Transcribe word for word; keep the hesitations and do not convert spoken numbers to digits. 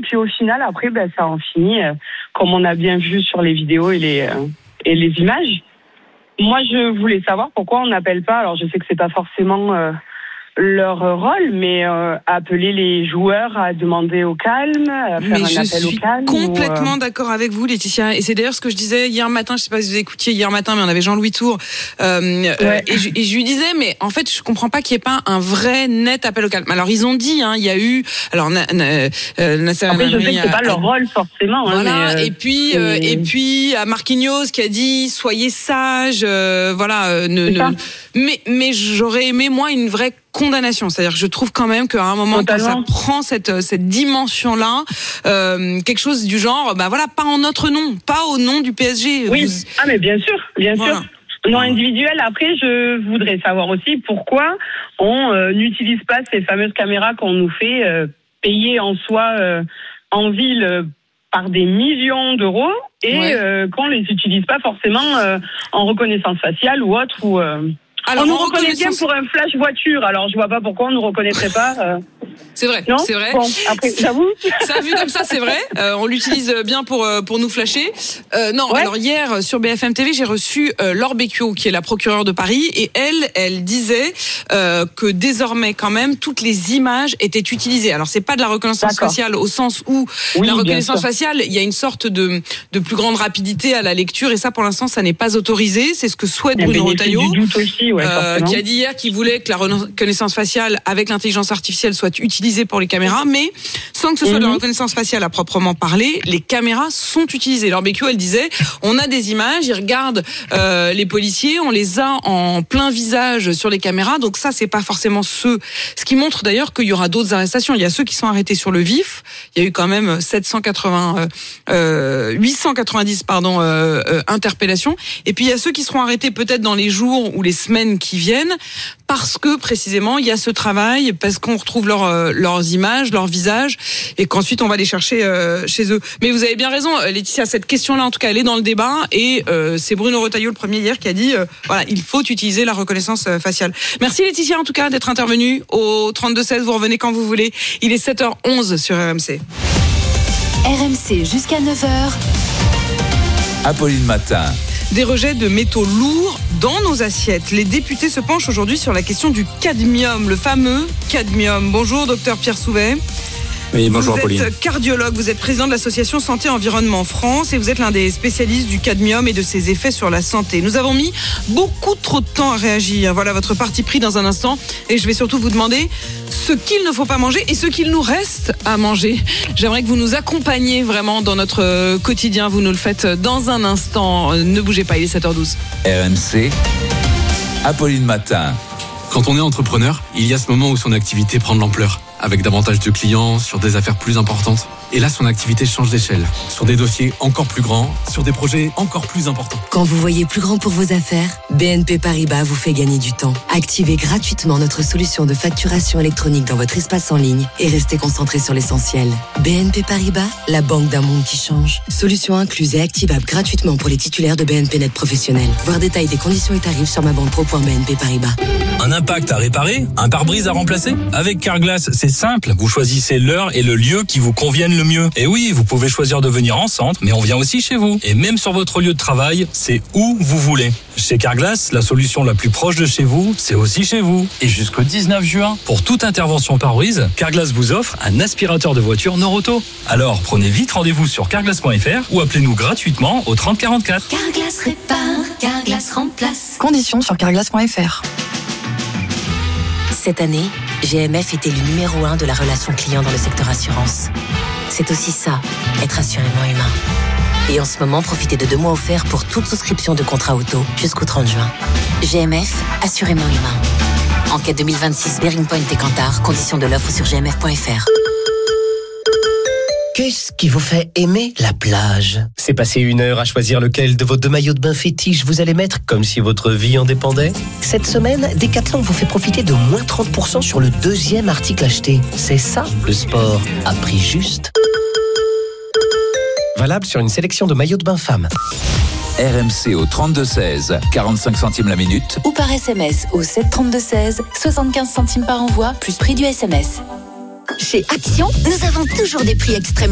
puis au final, après, ben, ça en finit, euh, comme on a bien vu sur les vidéos et les, euh, et les images. Moi, je voulais savoir pourquoi on n'appelle pas, alors je sais que c'est pas forcément euh, leur rôle, mais euh, appeler les joueurs à demander au calme, à faire mais un je appel suis au calme. complètement ou, euh... d'accord avec vous, Laetitia. Et c'est d'ailleurs ce que je disais hier matin. Je sais pas si vous écoutiez hier matin, mais on avait Jean-Louis Tour. Euh, ouais. euh, et, je, et je lui disais, mais en fait, je comprends pas qu'il n'y ait pas un vrai net appel au calme. Alors ils ont dit, hein, il y a eu. Alors na, na, euh, Nasser Après, je sais que c'est pas a, leur rôle forcément. Voilà. Hein, mais, euh, et puis euh, et puis à Marquinhos qui a dit, soyez sages. Euh, voilà. Euh, ne, ne, mais mais j'aurais aimé moi une vraie condamnation, c'est-à-dire que je trouve quand même qu'à un moment Totalement. quand ça prend cette cette dimension là, euh, quelque chose du genre, bah voilà, pas en notre nom, pas au nom du P S G. Oui, Vous... ah mais bien sûr, bien voilà. sûr. Non individuel. Après, je voudrais savoir aussi pourquoi on euh, n'utilise pas ces fameuses caméras qu'on nous fait euh, payer en soi euh, en ville euh, par des millions d'euros et ouais. euh, qu'on les utilise pas forcément euh, en reconnaissance faciale ou autre ou euh... Alors, on nous reconnaît reconnaissance... bien pour un flash voiture, alors je vois pas pourquoi on nous reconnaîtrait pas. Euh... C'est vrai, non c'est vrai. Bon, après, j'avoue. Ça, vu comme ça, c'est vrai. Euh, on l'utilise bien pour pour nous flasher. Euh, non, ouais. alors hier sur B F M T V, j'ai reçu euh, Laure Becchio, qui est la procureure de Paris, et elle, elle disait euh, que désormais, quand même, toutes les images étaient utilisées. Alors, c'est pas de la reconnaissance D'accord. faciale au sens où oui, la reconnaissance faciale, il y a une sorte de de plus grande rapidité à la lecture, et ça, pour l'instant, ça n'est pas autorisé. C'est ce que souhaite Bruno Retailleau. Ouais, euh, qui a dit hier qu'il voulait que la reconnaissance faciale avec l'intelligence artificielle soit utilisée pour les caméras, mais sans que ce soit mmh. de la reconnaissance faciale à proprement parler, les caméras sont utilisées. Laure Becchio, elle disait, on a des images, ils regardent euh, les policiers, on les a en plein visage sur les caméras, donc ça, c'est pas forcément ce, ce qui montre d'ailleurs qu'il y aura d'autres arrestations. Il y a ceux qui sont arrêtés sur le vif, il y a eu quand même sept cent quatre-vingts, euh, huit cent quatre-vingt-dix pardon, euh, euh, interpellations, et puis il y a ceux qui seront arrêtés peut-être dans les jours ou les semaines qui viennent, parce que précisément il y a ce travail, parce qu'on retrouve leur, euh, leurs images, leurs visages, et qu'ensuite on va les chercher euh, chez eux. Mais vous avez bien raison, Laetitia, cette question-là, en tout cas, elle est dans le débat, et euh, c'est Bruno Retailleau, le premier hier, qui a dit, euh, voilà, il faut utiliser la reconnaissance euh, faciale. Merci Laetitia, en tout cas, d'être intervenue au trente-deux seize. Vous revenez quand vous voulez. Il est sept heures onze sur R M C. R M C jusqu'à neuf heures. Apolline Matin. Des rejets de métaux lourds dans nos assiettes. Les députés se penchent aujourd'hui sur la question du cadmium, le fameux cadmium. Bonjour, docteur Pierre Souvet. Oui, bonjour vous Apolline. Vous êtes cardiologue, vous êtes président de l'association Santé Environnement France et vous êtes l'un des spécialistes du cadmium et de ses effets sur la santé. Nous avons mis beaucoup trop de temps à réagir. Voilà votre parti pris dans un instant et je vais surtout vous demander ce qu'il ne faut pas manger et ce qu'il nous reste à manger. J'aimerais que vous nous accompagniez vraiment dans notre quotidien. Vous nous le faites dans un instant. Ne bougez pas, il est sept heures douze. R M C, Apolline Matin. Quand on est entrepreneur, il y a ce moment où son activité prend de l'ampleur, avec davantage de clients, sur des affaires plus importantes. Et là, son activité change d'échelle, sur des dossiers encore plus grands, sur des projets encore plus importants. Quand vous voyez plus grand pour vos affaires, B N P Paribas vous fait gagner du temps. Activez gratuitement notre solution de facturation électronique dans votre espace en ligne et restez concentré sur l'essentiel. B N P Paribas, la banque d'un monde qui change. Solution incluse et activable gratuitement pour les titulaires de B N P Net professionnels. Voir détail des conditions et tarifs sur ma banque pro point b n p paribas. Un impact à réparer? Un pare-brise à remplacer? Avec Carglass, c'est simple. Vous choisissez l'heure et le lieu qui vous conviennent le mieux. Et oui, vous pouvez choisir de venir en centre, mais on vient aussi chez vous. Et même sur votre lieu de travail, c'est où vous voulez. Chez Carglass, la solution la plus proche de chez vous, c'est aussi chez vous. Et jusqu'au dix-neuf juin, pour toute intervention pare-brise, Carglass vous offre un aspirateur de voiture Noroto. Alors, prenez vite rendez-vous sur carglass point f r ou appelez-nous gratuitement au trente quarante-quatre. Carglass répare, Carglass remplace. Conditions sur carglass point f r. Cette année, G M F était le numéro un de la relation client dans le secteur assurance. C'est aussi ça, être assurément humain. Et en ce moment, profitez de deux mois offerts pour toute souscription de contrat auto jusqu'au trente juin. G M F, assurément humain. Enquête deux mille vingt-six, Bearing Point et Kantar, conditions de l'offre sur g m f point f r. Qu'est-ce qui vous fait aimer la plage? C'est passer une heure à choisir lequel de vos deux maillots de bain fétiches vous allez mettre comme si votre vie en dépendait? Cette semaine, Decathlon vous fait profiter de moins trente pour cent sur le deuxième article acheté. C'est ça, le sport à prix juste. Valable sur une sélection de maillots de bain femmes. R M C au trente-deux seize, quarante-cinq centimes la minute. Ou par S M S au sept trente-deux seize, soixante-quinze centimes par envoi, plus prix du S M S. Chez Action, nous avons toujours des prix extrêmement